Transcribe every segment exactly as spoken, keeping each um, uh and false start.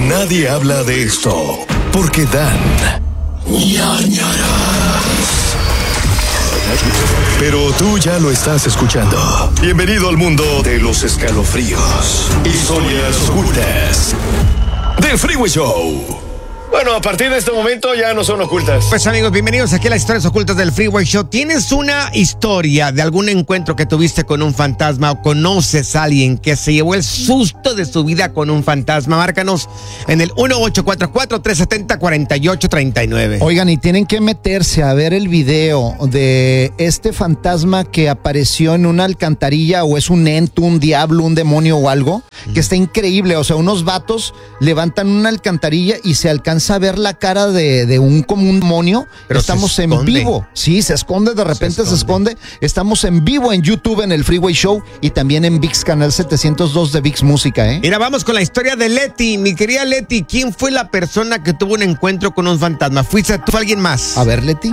Nadie habla de esto porque dan ñañaras. Pero tú ya lo estás escuchando. Bienvenido al mundo de los escalofríos, historias ocultas del Freeway Show. Bueno, a partir de este momento ya no son ocultas. Pues amigos, bienvenidos aquí a las historias ocultas del Freeway Show. ¿Tienes una historia de algún encuentro que tuviste con un fantasma o conoces a alguien que se llevó el susto de su vida con un fantasma? Márcanos en el uno ocho cuatro cuatro, tres siete cero, cuatro ocho tres nueve. Oigan, y tienen que meterse a ver el video de este fantasma que apareció en una alcantarilla, o es un ente, un diablo, un demonio o algo, que está increíble. O sea, unos vatos levantan una alcantarilla y se alcanza a ver la cara de, de un como un demonio. Pero estamos en vivo. Sí, se esconde, de repente se esconde. se esconde. Estamos en vivo en YouTube, en el Freeway Show, y también en VIX, canal setecientos dos de VIX Música, ¿eh? Mira, vamos con la historia de Leti. Mi querida Leti, ¿quién fue la persona que tuvo un encuentro con un fantasma? ¿Fuiste tú o alguien más? A ver, Leti.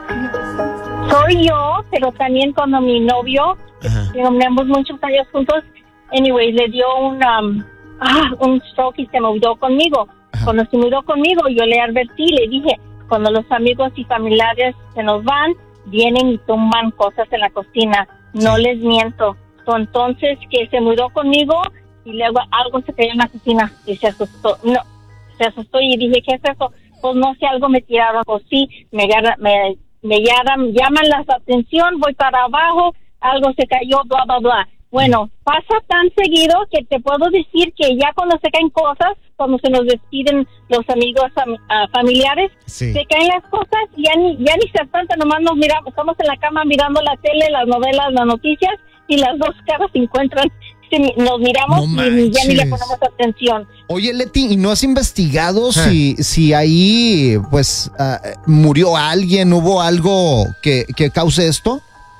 Soy yo, pero también cuando mi novio, tenemos muchos años juntos, anyway, le dio un, um, ah, un stroke y se mudó conmigo. Cuando se mudó conmigo, yo le advertí, le dije, cuando los amigos y familiares se nos van, vienen y tumban cosas en la cocina. No sí. les miento. Entonces, que se mudó conmigo y luego algo se cayó en la cocina y se asustó. No, se asustó y dije, ¿qué es eso? Pues no sé, algo me tiraron. Pues sí, me, agarra, me, me llaman, llaman la atención, voy para abajo, algo se cayó, bla, bla, bla. Bueno, pasa tan seguido que te puedo decir que ya cuando se caen cosas, cuando se nos despiden los amigos fam- uh, familiares, sí. se caen las cosas y ya ni, ya ni se espanta, nomás nos miramos, estamos en la cama mirando la tele, las novelas, las noticias, y las dos caras se encuentran, nos miramos no y ya ni le ponemos atención. Oye, Leti, ¿y no has investigado ah. si, si ahí, pues, uh, murió alguien, hubo algo que, que cause esto?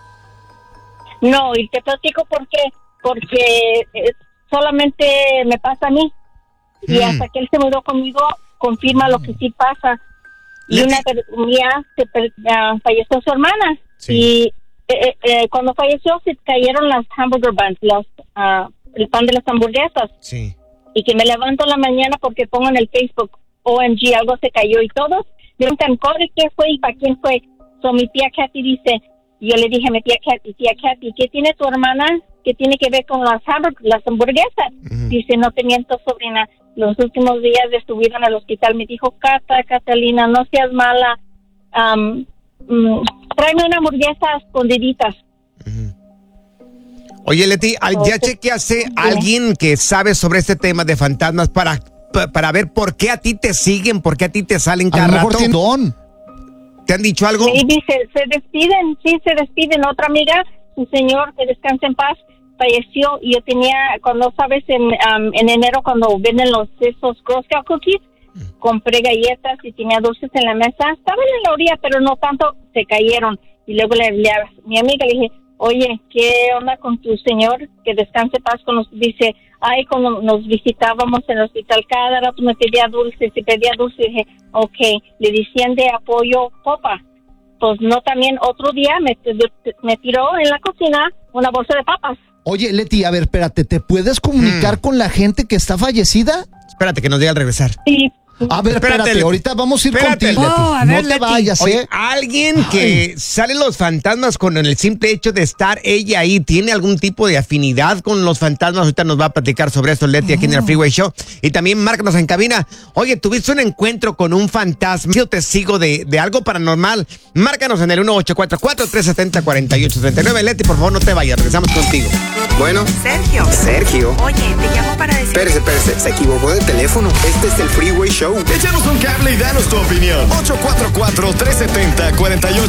No, y te platico por qué. Porque eh, solamente me pasa a mí. Mm. Y hasta que él se mudó conmigo, confirma mm. lo que sí pasa. Y una mía se, uh, falleció su hermana. Sí. Y eh, eh, cuando falleció se cayeron las hamburger buns, los, uh, el pan de las hamburguesas. Sí. Y que me levanto en la mañana porque pongo en el Facebook, O M G, algo se cayó. Y todos me preguntan, ¿qué fue y para quién fue? So mi tía Kathy dice... Yo le dije a mi tía Kathy, tía Kathy, ¿qué tiene tu hermana? ¿Qué tiene que ver con las, hamburg- las hamburguesas? Uh-huh. Dice, no te miento, sobrina. Los últimos días estuvieron al hospital. Me dijo, Cata, Catalina, no seas mala. Um, um, tráeme una hamburguesa escondiditas. Uh-huh. Oye, Leti, ¿ya chequeaste a alguien que sabe sobre este tema de fantasmas para, para ver por qué a ti te siguen, por qué a ti te salen cada rato? ¿Te han dicho algo? Sí, dice, se despiden, sí, se despiden. Otra amiga, su señor, que descansa en paz, falleció. Y yo tenía, cuando sabes, en, um, en enero, cuando venden los esos Girl Scout cookies, mm. compré galletas y tenía dulces en la mesa. Estaban en la orilla, pero no tanto, se cayeron. Y luego le hablé a mi amiga, le dije, oye, ¿qué onda con tu señor? Que descanse en paz. Con nos dice, ay, cuando nos visitábamos en el hospital, cada rato me pedía dulces y pedía dulces. Y dije, ok, le decían de apoyo papa. Pues no, también otro día me, me tiró en la cocina una bolsa de papas. Oye, Leti, a ver, espérate, ¿te puedes comunicar mm. con la gente que está fallecida? Espérate, que nos diga al regresar. Sí. A ver, espérate, espérate ahorita vamos a ir espérate, contigo. Oh, a ver, no te Leti. vayas, Oye, ¿eh? Alguien que Ay. sale los fantasmas con el simple hecho de estar ella ahí, ¿tiene algún tipo de afinidad con los fantasmas? Ahorita nos va a platicar sobre esto Leti aquí oh. en el Freeway Show. Y también márcanos en cabina. Oye, ¿tuviste un encuentro con un fantasma? ¿Sido testigo de, de algo paranormal? Márcanos en el uno ocho cuatro cuatro, tres siete cero, cuatro ocho tres nueve. Leti, por favor, no te vayas. Regresamos contigo. Bueno. Sergio. Sergio. Oye, te llamo para decir... Espérese, espérese. Se equivocó de teléfono. Este es el Freeway Show. Échanos un cable y danos tu opinión. ocho cuatro cuatro, tres siete cero, cuatro ocho